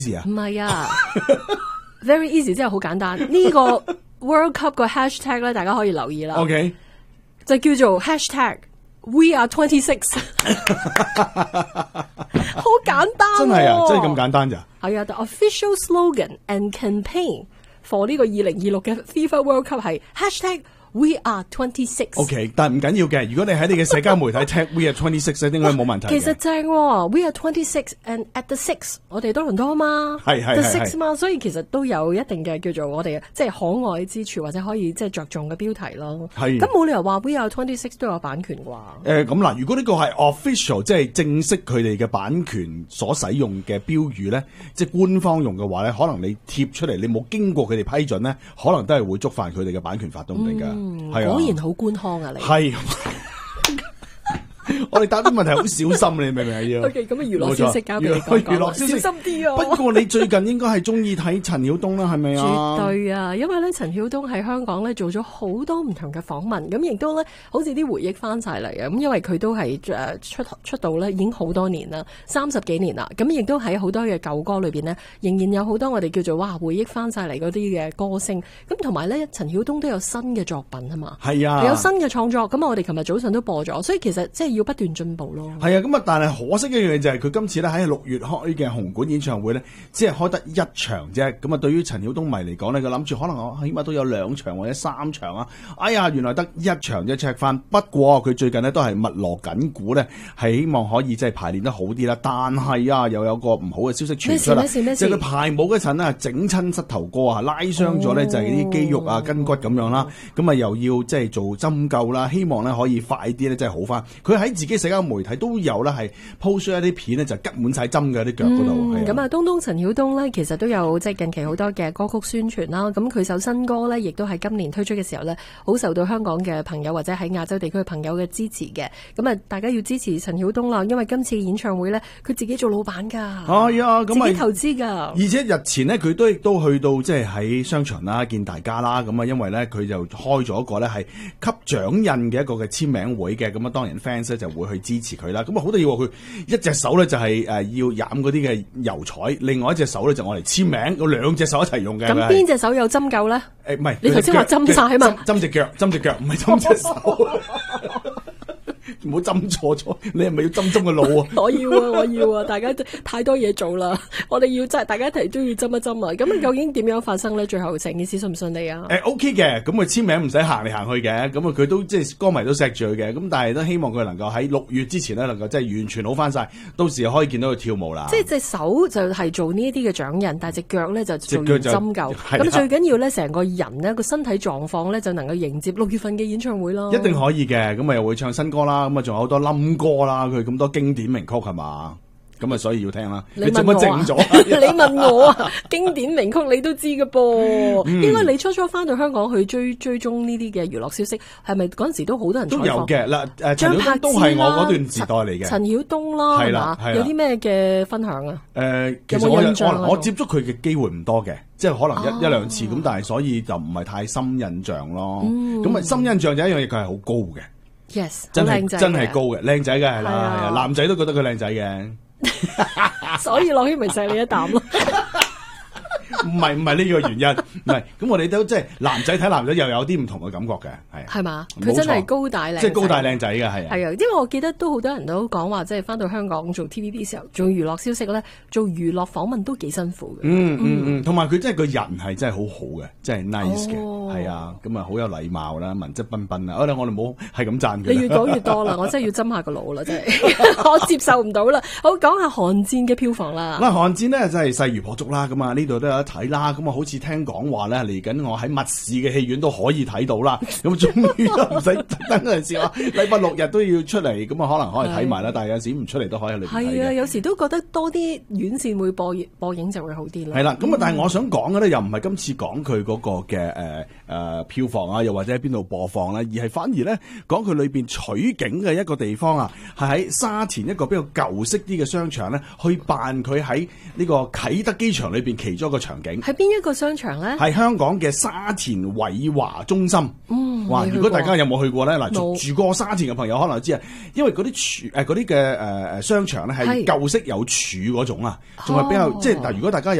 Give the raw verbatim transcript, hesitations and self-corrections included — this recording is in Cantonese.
啊？ 唔係啊，very easy 真係好簡單。呢個 World Cup 個 hashtag 咧，大家可以留意啦。 OK， 就叫做 hashtag We Are Twenty Six， 好簡單、哦。 真係啊，真係咁簡單咋？ 係啊 ，the official slogan and campaign for 呢個二零二六嘅 FIFA World Cup 係 hashtag We Are Twenty Six。OK， 但係唔緊要嘅，如果你喺你嘅社交媒體 tag We Are Twenty Six 咧，應該冇問題。 其實正、哦、，We Are Twenty Six and at the six， 我哋多倫多嘛， 係係 the six 嘛，所以其實都有一定嘅叫做我哋即係可愛之處，或者可以即係着重嘅標題咯。係，咁冇理由話 We Are Twenty Six 都有版權啩？誒、 呃，咁嗱，如果呢個係 official， 即係正式佢哋嘅版權所使用嘅標語咧，即係官方用嘅話咧，可能你貼出嚟，你冇經過佢哋批准咧，可能都係會觸犯佢哋嘅版權法都唔定㗎。係、嗯、啊， 果然好官腔啊！你係。我哋答啲問題好小心，你明唔明啊？要 OK， 咁啊，娛樂消息交俾你講講，小心啲啊！ 不過你最近應該係中意睇陳曉東啦，係咪啊？ 絕對啊！因為咧，陳曉東喺香港咧做咗好多唔同嘅訪問，咁亦都咧好似啲回憶翻晒嚟啊！咁因為佢都係誒出出道咧已經好多年啦，三十幾年啦，咁亦都喺好多嘅舊歌裏邊呢，仍然有好多我哋叫做哇回憶翻晒嚟嗰啲嘅歌星，咁同埋咧陳曉東都有新嘅作品啊嘛， 係啊， 有新嘅創作，咁我哋琴日早上都播咗，所以其實即係要不斷進步咯。 係啊，咁啊，但係可惜一樣嘢就係佢今次咧喺六月開嘅紅館演唱會咧，只係開得一場啫。咁啊，對於陳曉東迷嚟講咧，佢諗住可能我起碼都有兩場或者三場啊。哎呀，原來得一場啫，check 翻。不過佢最近呢都係密鑼緊鼓咧，係希望可以即係排練得好啲啦。但係啊，又有個唔好嘅消息傳出啦，即係佢排舞嗰陣啊，整親膝頭哥啊，拉傷咗咧就係啲肌肉啊、筋骨咁樣啦。咁啊，又要即係做針灸啦，希望咧可以快啲咧，即係好翻。佢喺自己社交媒體都有啦，係 post 出一啲片咧，就拮滿晒針嘅啲腳嗰度。 咁啊，東東陳曉東咧，其實都有即係近期好多嘅歌曲宣傳啦。咁佢首新歌咧，亦都係今年推出嘅時候咧，好受到香港嘅朋友或者喺亞洲地區嘅朋友嘅支持嘅。咁啊，大家要支持陳曉東啦，因為今次演唱會咧，佢自己做老闆㗎。係啊，咁自己投資㗎。 而且日前呢，佢都亦都去到即係喺商場啦，見大家啦。咁啊，因為咧佢就開咗一個咧係給掌印嘅一個嘅簽名會嘅。咁啊，當然 fans 咧就會去支持佢啦。咁啊，好得意喎！佢一隻手咧就係誒要染嗰啲嘅油彩，另外一隻手咧就我嚟簽名，有兩隻手一齊用嘅。 咁邊隻手有針灸咧？ 誒唔係， 你頭先話針晒啊嘛？ 針隻腳，針隻腳，唔係針隻手。唔好針錯咗，你係咪要針針個腦啊？ 我要啊，我要啊！大家太多嘢做啦，我哋要真係大家一齊都要針一針啊！咁究竟點樣發生咧？最後成件事順唔順利啊？ 誒 OK 嘅，咁佢簽名唔使行嚟行去嘅，咁啊佢都即係歌迷都錫住佢嘅，咁但係都希望佢能夠喺六月之前咧，能夠即係完全好翻晒，到時可以見到佢跳舞啦。 即係隻手就係做呢一啲嘅掌印，但係隻腳咧就做完針灸。咁最緊要咧，成個人咧個身體狀況咧就能夠迎接六月份嘅演唱會咯。 一定可以嘅，咁啊又會唱新歌啦，咁啊仲有好多冧歌啦，佢咁多經典名曲係嘛？咁啊，所以要聽啦。你做乜靜咗？ 你問我啊，經典名曲你都知㗎噃。嗯、應該你初初翻到香港去追追蹤呢啲嘅娛樂消息，係咪嗰陣時都好多人採訪？ 都有嘅嗱，誒陳曉東都係我嗰段時代嚟嘅。 陳曉東啦，係嘛？有啲咩嘅分享啊？誒、 呃，其實我我，我接觸佢嘅機會唔多嘅，即係可能一、哦、一兩次咁，但係所以就唔係太深印象咯。咁啊、嗯，深印象就一樣嘢，佢係好高嘅。 Yes， 真係真係高嘅，靚仔嘅係啦，係啊，男仔都覺得佢靚仔嘅。 所以樂軒咪錫你一啖咯。 唔係唔係呢個原因，唔係咁我哋都即係男仔睇男仔又有啲唔同嘅感覺嘅，係係嘛？佢真係高大靚， 即係高大靚仔嘅係啊。 係啊，因為我記得都好多人都講話，即係翻到香港做 T V B 時候做娛樂消息咧，做娛樂訪問都幾辛苦嘅。 嗯嗯嗯，同埋佢真係個人係真係好好嘅，真係 nice 嘅，係啊，咁啊好有禮貌啦，文質彬彬啊。我哋我哋冇係咁讚佢。 你越講越多啦，我真係要針下個腦啦，真係我接受唔到啦。好，講下寒戰嘅票房啦。 嗱，寒戰呢真係勢如破竹啦，咁啊呢度都有得睇啦，咁啊好似聽講話咧嚟緊我喺密市嘅戲院都可以睇到啦，咁終於都唔使等嗰陣時啊，禮拜六日都要出嚟，咁啊可能可以睇埋啦，但係有時唔出嚟都可以喺裏邊睇嘅。係啊， 有時都覺得多啲院線會播播映就會好啲啦。 係啦，咁啊但係我想講嘅咧又唔係今次講佢嗰個嘅誒誒票房啊，又或者喺邊度播放啦，而係反而咧講佢裏邊取景嘅一個地方啊，係喺沙田一個比較舊式啲嘅商場咧，去扮佢喺呢個啟德機場裏邊其中一個場景。 係邊一個商場咧？ 係香港嘅沙田偉華中心。嗯， 哇！ 未去如果大家過有冇去過咧，嗱住冇住過沙田嘅朋友可能知啊，因為嗰啲廚誒嗰啲嘅誒誒商場咧係係舊式有柱嗰種啊，仲係比較哦即係嗱，如果大家